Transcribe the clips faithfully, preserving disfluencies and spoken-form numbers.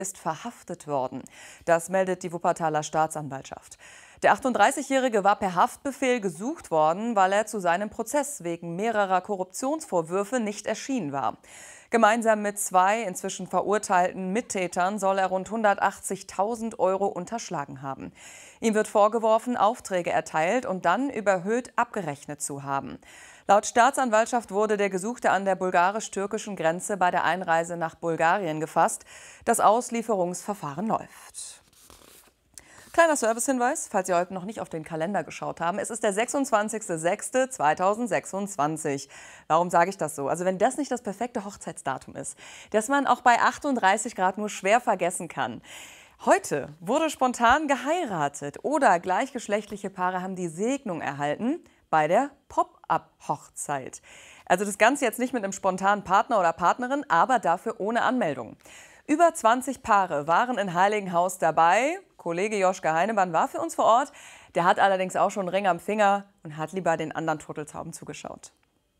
ist verhaftet worden. Das meldet die Wuppertaler Staatsanwaltschaft. Der achtunddreißigjährige war per Haftbefehl gesucht worden, weil er zu seinem Prozess wegen mehrerer Korruptionsvorwürfe nicht erschienen war. Gemeinsam mit zwei inzwischen verurteilten Mittätern soll er rund hundertachtzigtausend Euro unterschlagen haben. Ihm wird vorgeworfen, Aufträge erteilt und dann überhöht abgerechnet zu haben. Laut Staatsanwaltschaft wurde der Gesuchte an der bulgarisch-türkischen Grenze bei der Einreise nach Bulgarien gefasst. Das Auslieferungsverfahren läuft. Kleiner Servicehinweis, falls Sie heute noch nicht auf den Kalender geschaut haben. Es ist der sechsundzwanzigste sechste zweitausendsechsundzwanzig. Warum sage ich das so? Also wenn das nicht das perfekte Hochzeitsdatum ist, das man auch bei achtunddreißig Grad nur schwer vergessen kann. Heute wurde spontan geheiratet oder gleichgeschlechtliche Paare haben die Segnung erhalten bei der Pop-up-Hochzeit. Also das Ganze jetzt nicht mit einem spontanen Partner oder Partnerin, aber dafür ohne Anmeldung. Über zwanzig Paare waren in Heiligenhaus dabei. Kollege Joschka Heinemann war für uns vor Ort. Der hat allerdings auch schon einen Ring am Finger und hat lieber den anderen Turteltauben zugeschaut.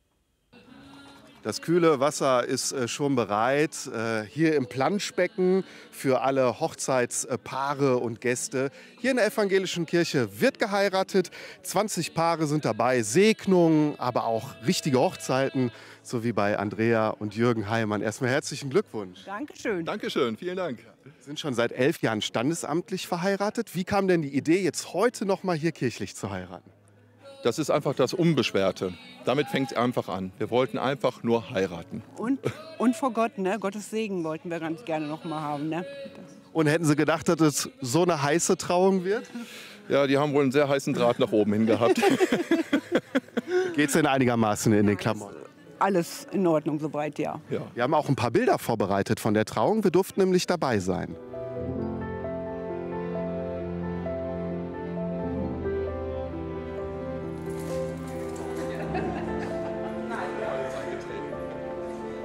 Das kühle Wasser ist schon bereit, hier im Planschbecken für alle Hochzeitspaare und Gäste. Hier in der evangelischen Kirche wird geheiratet, zwanzig Paare sind dabei, Segnungen, aber auch richtige Hochzeiten, so wie bei Andrea und Jürgen Heimann. Erstmal herzlichen Glückwunsch. Dankeschön. Dankeschön, vielen Dank. Sie sind schon seit elf Jahren standesamtlich verheiratet. Wie kam denn die Idee, jetzt heute noch mal hier kirchlich zu heiraten? Das ist einfach das Unbeschwerte. Damit fängt es einfach an. Wir wollten einfach nur heiraten. Und, und vor Gott, ne? Gottes Segen wollten wir ganz gerne noch mal haben. Ne? Und hätten Sie gedacht, dass es so eine heiße Trauung wird? Ja, die haben wohl einen sehr heißen Draht nach oben hin gehabt. Geht es denn einigermaßen in den Klamotten? Alles in Ordnung soweit, ja. Ja. Wir haben auch ein paar Bilder vorbereitet von der Trauung. Wir durften nämlich dabei sein.